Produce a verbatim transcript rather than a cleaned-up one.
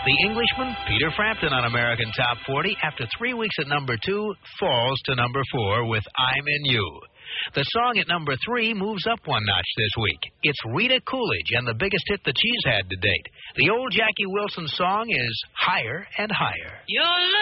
The Englishman, Peter Frampton on American Top forty, after three weeks at number two, falls to number four with I'm in You. The song at number three moves up one notch this week. It's Rita Coolidge and the biggest hit that she's had to date. The old Jackie Wilson song is Higher and Higher. Your